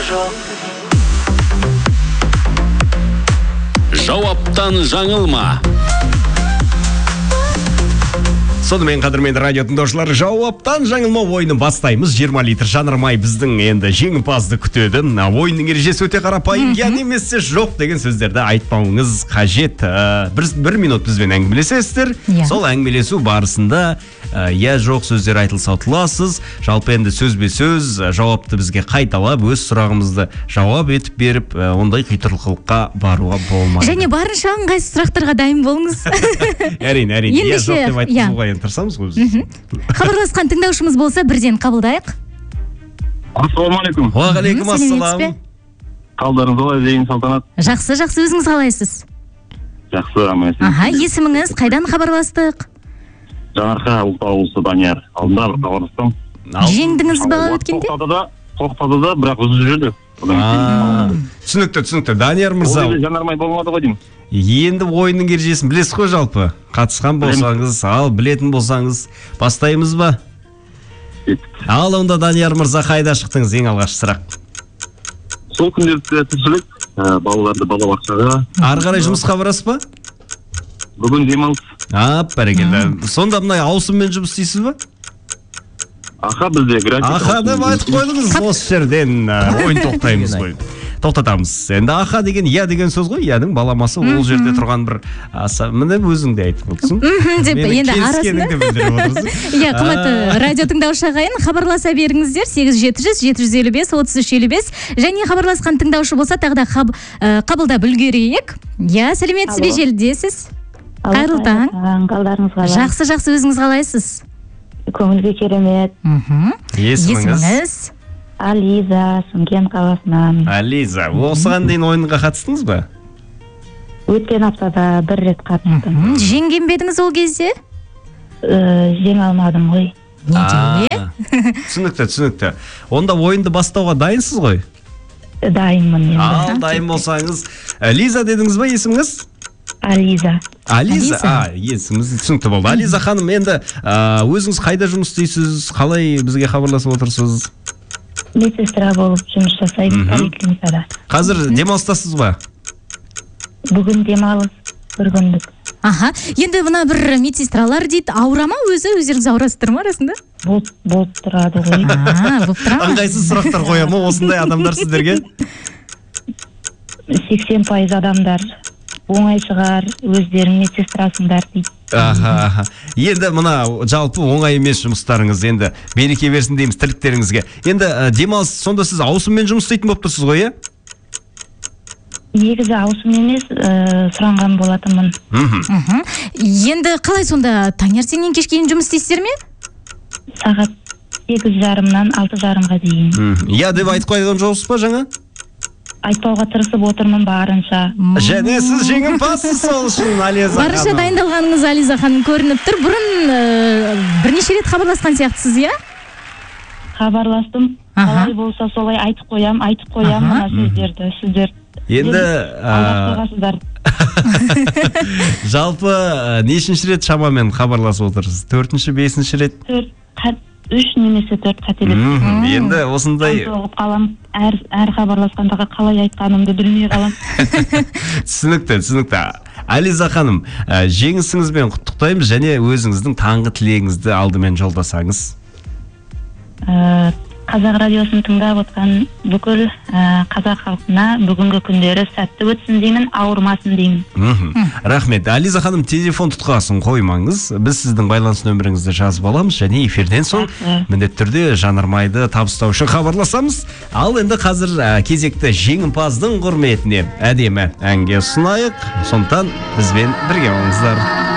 жоқ. Жауаптан жаңылма. Сонымен қадірменді радио тыңдаушылар, жауаптан жаңылма ойынын бастаймыз. 20 литр жанармай біздің енді жеңімпазды күтеді. Ойынның ережесі өте қарапайым. Я немесе жоқ деген сөздерді айтпауыңыз қажет. Бір минут бізбен әңгімелесесіздер. Сол әңгімелесу барысында я жоқ сөздер айтылса ұтыласыз. Жалпы енді сөзбе сөз жауапты бізге қайталап, өз сұрағымызды жауап етіп беріп, ондай қитырлыққа баруға болмайды. Және барынша ыңғайсыз сұрақтарға дайын болыңыз. Әрине. Я жоқ деп айтқызуға тырысамыз ғой. Хабарласқан тыңдаушымыз болса, бірден қабылдайық. Ассалаумалейкум. Уағалейкум ассалам. Қалдарыңыз қалай, зейін салтанат? Жақсы, өзіңіз қалайсыз? Жақсы, аман. Есіміңіз, қайдан хабарластық? Жаңарқа, Ұлытау облысы, Данияр. Алдында бір хабарластым. Жеңдіңіз ба өткенде? Тоқтады да, бірақ үзіліп жүрді. Түсінікті. Данияр мырза. Жанармай болмады ғой деймін. Енді ойынның ережесін білесіз ғой жалпы. Қатысқан болсаңыз, білетін болсаңыз, бастаймыз ба? Ал онда Данияр мырза, қайда шықтыңыз, ең алғаш сұрақ? Сол күндерді тіршілік, балаларды балабақшаға. Ары қарай жұмысқа барасыз ба? Бүгін демалыс. Бәрекелді. Сонда мынай ауысыммен жұмыс істейсіз ба? Аха, бізде график. Аха деп айтып қойдыңыз, осы жерден ойын тоқтаймыз ғой. Тоқтатамыз. Енді аха деген, я деген сөз ғой, яның баламасы ол жерде тұрған бір аса, міне өзің де айтып отырсың. Деп енді арасында. Қымбатты радио тыңдаушы ағайын, хабарласа беріңіздер 8700-755-3355. Және хабарласқан тыңдаушы болса, тағы да қабылдап үлгерейік. Сәлеметсіз бе, желідесіз? Қайырлы таң. Қалдарыңыз қалай? Жақсы, өзіңіз қалайсыз? Көңілге керемет. Есіміңіз? Ализа, Шымкент қаласынан. Ализа, осыған дейін ойынға қатыстыңыз ба? Өткен аптада бір рет қатыстым. Жеңген бедіңіз ол кезде? Жең алмадым ғой. Түсінікті. Онда ойынды бастауға дайынсыз ғой? Дайынмын енді. Дайын болсаңыз. Лиза дедіңіз ба есіміңіз? Ализа. Есіміңіз түсінікті болды. Ализа ханым, енді өзіңіз қайда жұмыс істейсіз? Қалай бізге хабарласып отырсыз? Медсестра болып жұмыс жасаймын поликлиникада. Қазір демалыстасыз ба? Бүгін демалыс, бір күндік. Енді мына бір медсестралар дейді, ауыра ма өздеріңіз ауырасыздар ма арасында? Болып тұрады ғой. Ыңғайсыз сұрақтар қоя ма осындай адамдар сіздерге? 80% адамдар оңай шығар, өздерің медсестрасыңдар дейді. Енді мына жалпы оңай емес жұмыстарыңыз, енді береке берсін дейміз тірліктеріңізге. Енді демалыс, сонда сіз ауысыммен жұмыс істейтін болып тұрсыз ғой, Негізі ауысым емес, сұранған болатынмын. Енді қалай сонда таңертеңнен кешке дейін жұмыс істейсіздер ме? Сағат 8:30-нан 6:30-ға дейін. Я деп айтып қойған жоқсыз ба жаңа? Айтпауға тырысып отырмын барынша. Және сіз жеңімпазсыз сол үшін, Ализа ханым. Барынша дайындалғаныңыз Ализа ханым көрініп тұр. Бұрын бірнеше рет хабарласқан сияқтысыз, Хабарластым. Қалай болса солай айтып қоям мына сөздерді. Сіздер енді жалпы нешінші рет шамамен хабарласып отырсыз? 4-ші, 5-ші рет? 3 немесе 4 қателестім. Енді осындай қалам, әр хабарласқандағы қалай айтқанымды білмей қалам. Түсінікті. Ализа ханым, жеңісіңізбен құттықтаймыз және өзіңіздің таңғы тілегіңізді алдымен жолдасаңыз. Қазақ радиосын тыңдап отқан бүкіл қазақ халқына бүгінгі күндері сәтті өтсін деймін, ауырмасын деймін. Рахмет. Ализа ханым, телефон тұтқасын қоймаңыз. Біз сіздің байланыс нөміріңізді жазып аламыз және эфирден соң міндетті түрде жанармайды табыстау үшін хабарласамыз. Ал енді қазір кезекті жеңімпаздың құрметіне әдемі әнге ұсынайық. Сондықтан бізбен бірге болыңыздар.